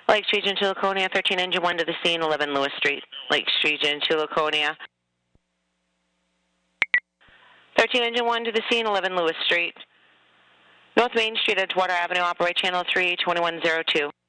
Lake Street into Laconia, 13 engine 1 to the scene, 11 Lewis Street. Lake Street into Laconia. 13 engine 1 to the scene, 11 Lewis Street. North Main Street, Edgewater Avenue, operate channel 3, 2102.